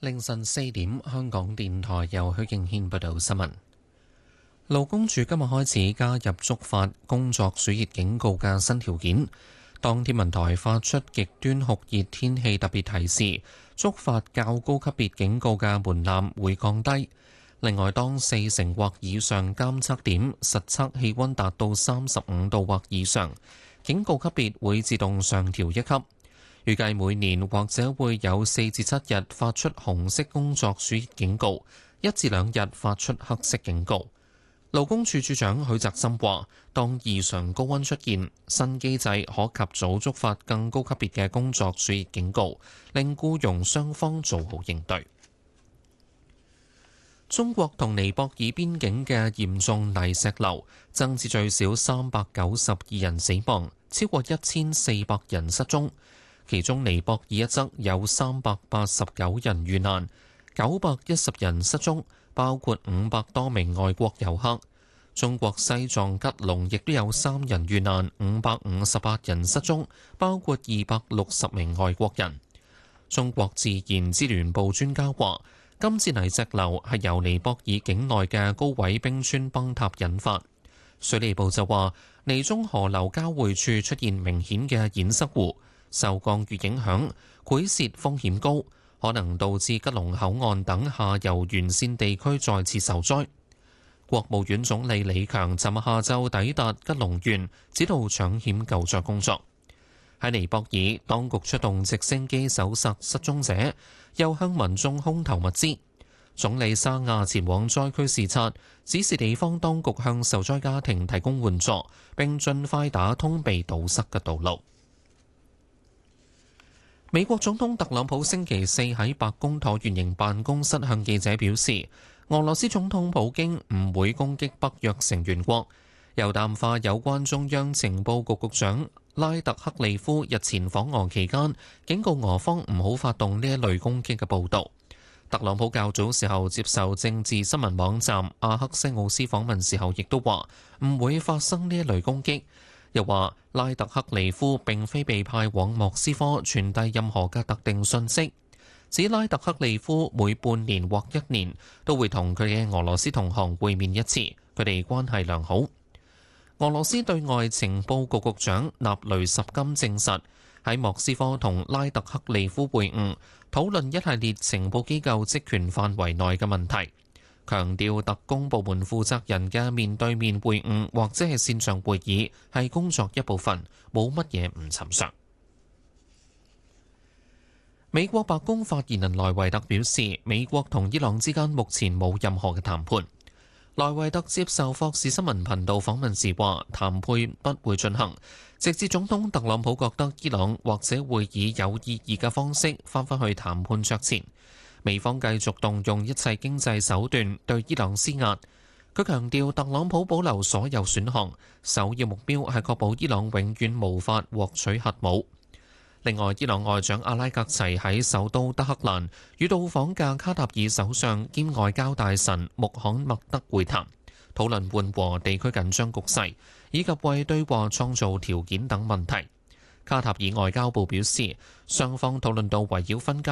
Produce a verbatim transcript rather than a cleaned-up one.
凌晨四點，香港電台由許敬軒報道新聞。勞工處今日開始加入觸發工作暑熱警告嘅新條件。當天文台發出極端酷熱天氣特別提示，觸發較高級別警告嘅門檻會降低。另外，當四成或以上監測點實測氣溫達到三十五度或以上，警告級別會自動上調一級。預計每年或者會有四至七日發出紅色工作暑熱警告，一至兩日發出黑色警告。勞工處處長許澤森話，當異常高溫出現，新機制可及早觸發更高級別嘅工作暑熱警告，令僱傭雙方做好應對。中國同尼泊爾邊境嘅嚴重泥石流，增至最少三百九十二人死亡，超過一千四百人失蹤。其中尼泊爾一側有三百八十九人遇難，九百一十人失蹤，包括五百多名外國遊客。中國西藏吉隆亦都有三人遇難，五百五十八人失蹤，包括二百六十名外國人。中國自然資源部專家話，今次泥石流係由尼泊爾境內嘅高位冰川崩塌引發。水利部就話，尼中河流交匯處出現明顯嘅堰塞湖，受降雨影響，潰蝕風險高，可能導致吉隆口岸等下游沿線地區再次受災。國務院總理李強尋日下晝抵達吉隆縣，指導搶險救助工作。喺尼泊爾，當局出動直升機搜索失蹤者，又向民眾空投物資。總理沙亞前往災區視察，指示地方當局向受災家庭提供援助，並盡快打通被堵塞嘅道路。美國總統特朗普星期四喺白宮橢圓形辦公室向記者表示，俄羅斯總統普京唔會攻擊北約成員國，又淡化有關中央情報局局長拉特克利夫日前訪俄期間警告俄方唔好發動呢一類攻擊嘅報導。特朗普較早時候接受政治新聞網站阿克西奧斯訪問時候，亦都話唔會發生呢一類攻擊。又話拉特克利夫並非被派往莫斯科傳遞任何嘅特定信息，指拉特克利夫每半年或一年都會同佢嘅俄羅斯同行會面一次，佢哋關係良好。俄羅斯對外情報局局長納雷什金證實喺莫斯科同拉特克利夫會晤，討論一系列情報機構職權範圍內嘅問題，強調特工部門負責人嘅面對面會晤或者係線上會議係工作一部分，冇乜嘢唔尋常。美國白宮發言人萊維特表示，美國同伊朗之間目前冇任何嘅談判。萊維特接受霍士新聞頻道訪問時話，談判不會進行，直至總統特朗普覺得伊朗或者會以有意義嘅方式翻返去談判桌前。美方繼續動用一切經濟手段對伊朗施壓。佢強調，特朗普保留所有選項，首要目標係確保伊朗永遠無法獲取核武。另外，伊朗外長阿拉格齊喺首都德黑蘭與到訪嘅卡塔爾首相兼外交大臣穆罕默德會談，討論緩和地區緊張局勢以及為對話創造條件等問題。卡塔爾外交部表示，雙方討論到圍繞分界